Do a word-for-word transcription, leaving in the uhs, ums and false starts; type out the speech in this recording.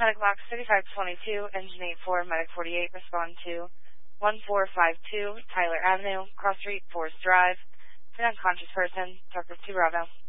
Medic box thirty-five twenty-two, engine eight four, medic forty-eight, respond to one four five two, Tyler Avenue, Cross Street, Forest Drive. For an unconscious person, Doctor two Bravo.